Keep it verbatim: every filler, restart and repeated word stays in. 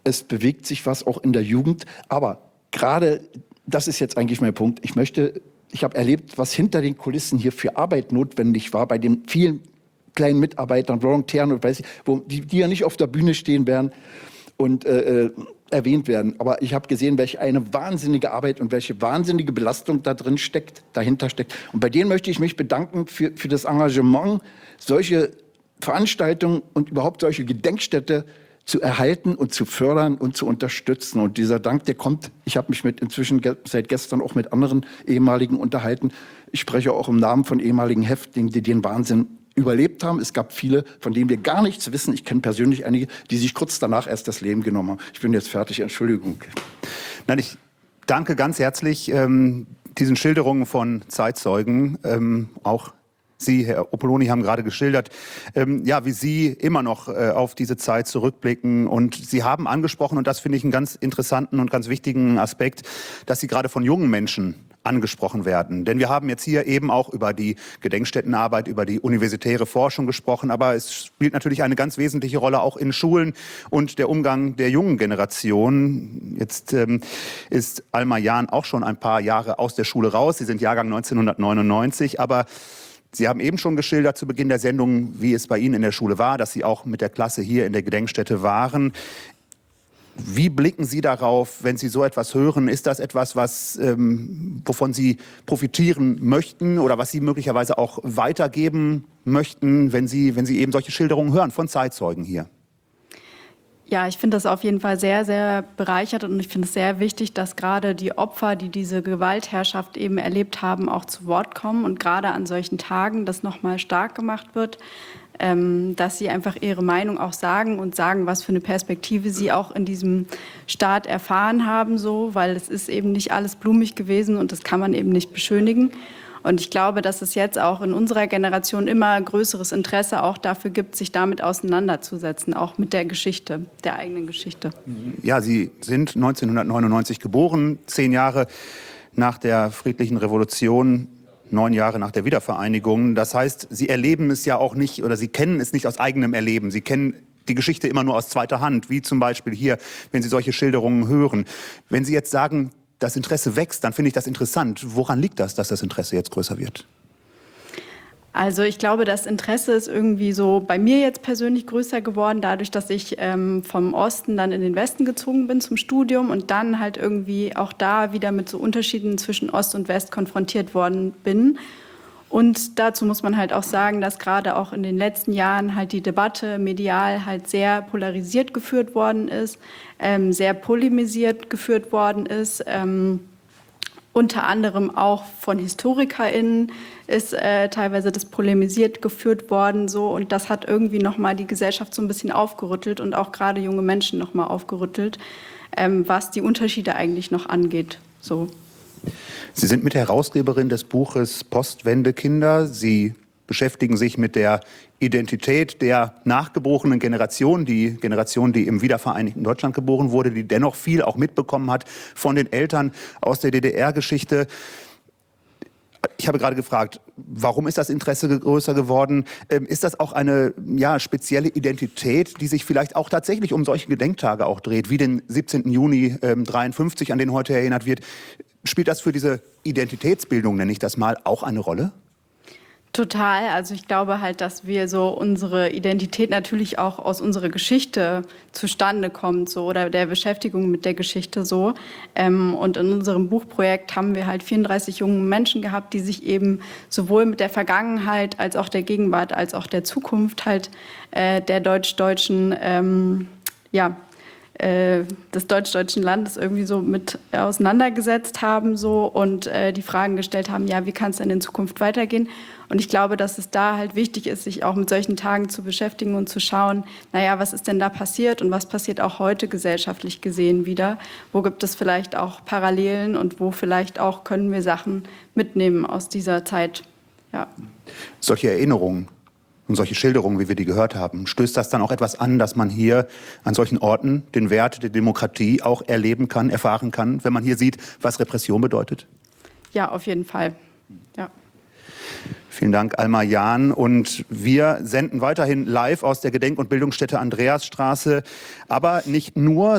Es bewegt sich was auch in der Jugend. Aber gerade, das ist jetzt eigentlich mein Punkt, ich möchte, ich habe erlebt, was hinter den Kulissen hier für Arbeit notwendig war bei den vielen kleinen Mitarbeitern, Volontären und weiß ich, wo, die, die ja nicht auf der Bühne stehen werden und äh, erwähnt werden. Aber ich habe gesehen, welche eine wahnsinnige Arbeit und welche wahnsinnige Belastung da drin steckt, dahinter steckt. Und bei denen möchte ich mich bedanken für, für das Engagement, solche Veranstaltungen und überhaupt solche Gedenkstätte zu erhalten und zu fördern und zu unterstützen. Und dieser Dank, der kommt, ich habe mich mit inzwischen ge seit gestern auch mit anderen ehemaligen unterhalten. Ich spreche auch im Namen von ehemaligen Häftlingen, die den Wahnsinn überlebt haben. Es gab viele, von denen wir gar nichts wissen. Ich kenne persönlich einige, die sich kurz danach erst das Leben genommen haben. Ich bin jetzt fertig, Entschuldigung. Nein, ich danke ganz herzlich ähm, diesen Schilderungen von Zeitzeugen, ähm, auch Sie, Herr Opoloni, haben gerade geschildert, ähm, ja, wie Sie immer noch äh, auf diese Zeit zurückblicken. Und Sie haben angesprochen, und das finde ich einen ganz interessanten und ganz wichtigen Aspekt, dass Sie gerade von jungen Menschen angesprochen werden. Denn wir haben jetzt hier eben auch über die Gedenkstättenarbeit, über die universitäre Forschung gesprochen, aber es spielt natürlich eine ganz wesentliche Rolle auch in Schulen und der Umgang der jungen Generation. Jetzt ähm, ist Alma Jahn auch schon ein paar Jahre aus der Schule raus. Sie sind Jahrgang neunzehnhundertneunundneunzig, aber Sie haben eben schon geschildert zu Beginn der Sendung, wie es bei Ihnen in der Schule war, dass Sie auch mit der Klasse hier in der Gedenkstätte waren. Wie blicken Sie darauf, wenn Sie so etwas hören? Ist das etwas, was, ähm, wovon Sie profitieren möchten oder was Sie möglicherweise auch weitergeben möchten, wenn Sie, wenn Sie eben solche Schilderungen hören von Zeitzeugen hier? Ja, ich finde das auf jeden Fall sehr, sehr bereichert und ich finde es sehr wichtig, dass gerade die Opfer, die diese Gewaltherrschaft eben erlebt haben, auch zu Wort kommen und gerade an solchen Tagen das nochmal stark gemacht wird, ähm, dass sie einfach ihre Meinung auch sagen und sagen, was für eine Perspektive sie auch in diesem Staat erfahren haben, so, weil es ist eben nicht alles blumig gewesen und das kann man eben nicht beschönigen. Und ich glaube, dass es jetzt auch in unserer Generation immer größeres Interesse auch dafür gibt, sich damit auseinanderzusetzen, auch mit der Geschichte, der eigenen Geschichte. Ja, Sie sind neunzehnhundertneunundneunzig geboren, zehn Jahre nach der friedlichen Revolution, neun Jahre nach der Wiedervereinigung. Das heißt, Sie erleben es ja auch nicht oder Sie kennen es nicht aus eigenem Erleben. Sie kennen die Geschichte immer nur aus zweiter Hand, wie zum Beispiel hier, wenn Sie solche Schilderungen hören. Wenn Sie jetzt sagen, das Interesse wächst, dann finde ich das interessant. Woran liegt das, dass das Interesse jetzt größer wird? Also ich glaube, das Interesse ist irgendwie so bei mir jetzt persönlich größer geworden, dadurch, dass ich ähm, vom Osten dann in den Westen gezogen bin zum Studium und dann halt irgendwie auch da wieder mit so Unterschieden zwischen Ost und West konfrontiert worden bin. Und dazu muss man halt auch sagen, dass gerade auch in den letzten Jahren halt die Debatte medial halt sehr polarisiert geführt worden ist, ähm, sehr polemisiert geführt worden ist. Ähm, unter anderem auch von HistorikerInnen ist äh, teilweise das polemisiert geführt worden. So, und das hat irgendwie nochmal die Gesellschaft so ein bisschen aufgerüttelt und auch gerade junge Menschen nochmal aufgerüttelt, ähm, was die Unterschiede eigentlich noch angeht. So. Sie sind mit Herausgeberin des Buches Postwendekinder. Sie beschäftigen sich mit der Identität der nachgeborenen Generation, die Generation, die im wiedervereinigten Deutschland geboren wurde, die dennoch viel auch mitbekommen hat von den Eltern aus der D D R-Geschichte. Ich habe gerade gefragt, warum ist das Interesse größer geworden? Ähm, ist das auch eine ja, spezielle Identität, die sich vielleicht auch tatsächlich um solche Gedenktage auch dreht, wie den siebzehnten Juni ähm, dreiundfünfzig, an den heute erinnert wird? Spielt das für diese Identitätsbildung, nenne ich das mal, auch eine Rolle? Total. Also ich glaube halt, dass wir so unsere Identität natürlich auch aus unserer Geschichte zustande kommt, so, oder der Beschäftigung mit der Geschichte so. Ähm, und in unserem Buchprojekt haben wir halt vierunddreißig junge Menschen gehabt, die sich eben sowohl mit der Vergangenheit als auch der Gegenwart als auch der Zukunft halt äh, der deutsch-deutschen, ähm, ja, äh, des deutsch-deutschen Landes irgendwie so mit auseinandergesetzt haben so und äh, die Fragen gestellt haben, ja, wie kann es denn in Zukunft weitergehen? Und ich glaube, dass es da halt wichtig ist, sich auch mit solchen Tagen zu beschäftigen und zu schauen, naja, was ist denn da passiert und was passiert auch heute gesellschaftlich gesehen wieder? Wo gibt es vielleicht auch Parallelen und wo vielleicht auch können wir Sachen mitnehmen aus dieser Zeit? Ja. Solche Erinnerungen und solche Schilderungen, wie wir die gehört haben, stößt das dann auch etwas an, dass man hier an solchen Orten den Wert der Demokratie auch erleben kann, erfahren kann, wenn man hier sieht, was Repression bedeutet? Ja, auf jeden Fall. Ja. Vielen Dank, Alma Jahn. Und wir senden weiterhin live aus der Gedenk- und Bildungsstätte Andreasstraße, aber nicht nur.